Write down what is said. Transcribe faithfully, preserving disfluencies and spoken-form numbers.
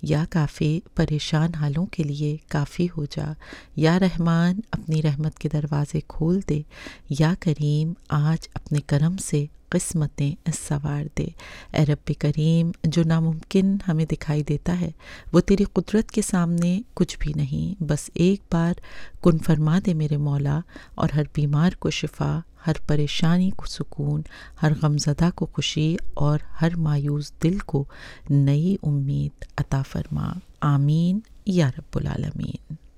या काफ़ी परेशान हालों के लिए काफ़ी हो जा। या रहमान अपनी रहमत के दरवाज़े खोल दे। या करीम आज अपने करम से क़िस्मतें संवार दे। ए रब्बे करीम, जो नामुमकिन हमें दिखाई देता है वो तेरी कुदरत के सामने कुछ भी नहीं। बस एक बार कुन फरमा दे मेरे मौला, और हर बीमार को शिफा, हर परेशानी को सुकून, हर गमज़दा को खुशी और हर मायूस दिल को नई उम्मीद अता फरमा। आमीन या रब्बुल आलमीन।